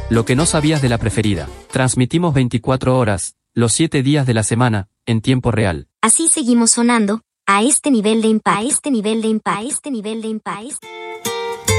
Lo que no sabías de la preferida. Transmitimos 24 horas, los 7 días de la semana, en tiempo real. Así seguimos sonando, a este nivel de impacto, a este nivel de impacto, a este nivel de impacto.